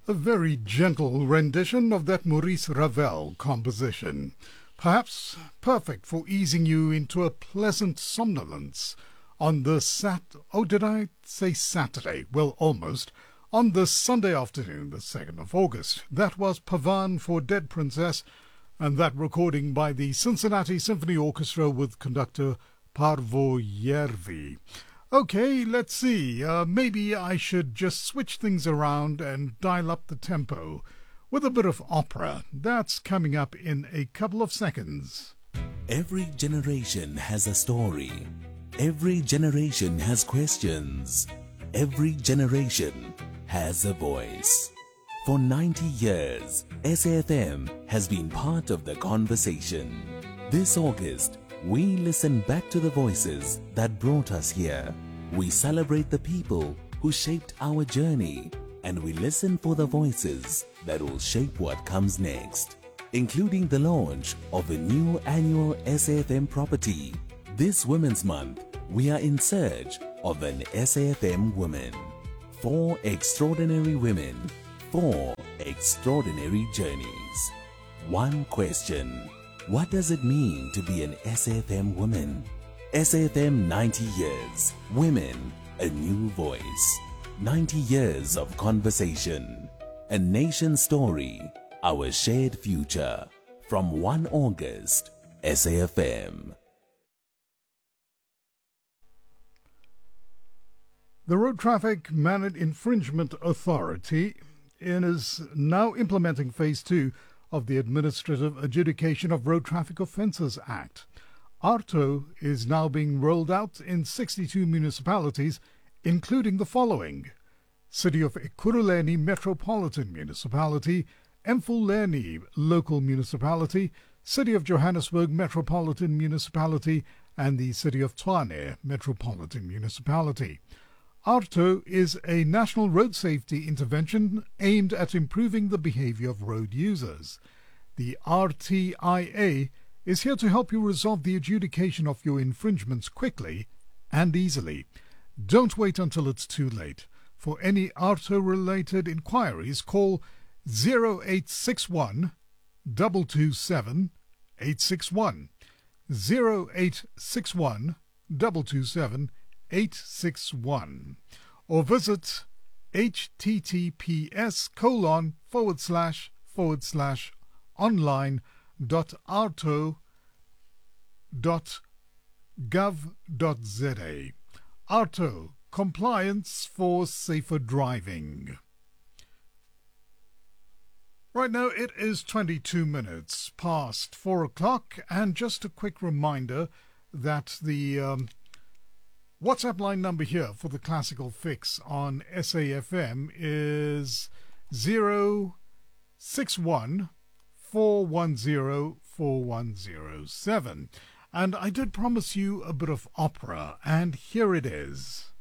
A very gentle rendition of that Maurice Ravel composition, perhaps perfect for easing you into a pleasant somnolence on the did I say Saturday? Well, almost. On the Sunday afternoon, the 2nd of August. That was Pavan for Dead Princess, and that recording by the Cincinnati Symphony Orchestra with conductor Paavo Järvi. Okay, let's see. Maybe I should just switch things around and dial up the tempo with a bit of opera. That's coming up in a couple of seconds. Every generation has a story. Every generation has questions. Every generation has a voice. For 90 years, SAFM has been part of the conversation. This August, we listen back to the voices that brought us here. We celebrate the people who shaped our journey, and we listen for the voices that will shape what comes next, including the launch of a new annual SAFM property. This Women's Month, we are in search of an SAFM woman. 4 extraordinary women, 4 extraordinary journeys. One question: what does it mean to be an SAFM woman? SAFM 90 years. Women, a new voice. 90 years of conversation. A nation story, our shared future. From 1 August, SAFM. The Road Traffic Managed Infringement Authority is now implementing Phase 2 of the Administrative Adjudication of Road Traffic Offences Act. ARTO is now being rolled out in 62 municipalities, including the following: City of Ekurhuleni Metropolitan Municipality, Emfuleni Local Municipality, City of Johannesburg Metropolitan Municipality, and the City of Tshwane Metropolitan Municipality. ARTO is a national road safety intervention aimed at improving the behavior of road users. The RTIA is here to help you resolve the adjudication of your infringements quickly and easily. Don't wait until it's too late. For any ARTO-related inquiries, call 0861 227 861, 0861 227 861, or visit https://online.arto.gov.za. ARTO, compliance for safer driving. Right now it is 22 minutes past 4 o'clock, and just a quick reminder that the WhatsApp line number here for the Classical Fix on SAFM is 061 410 4107. And I did promise you a bit of opera, and here it is.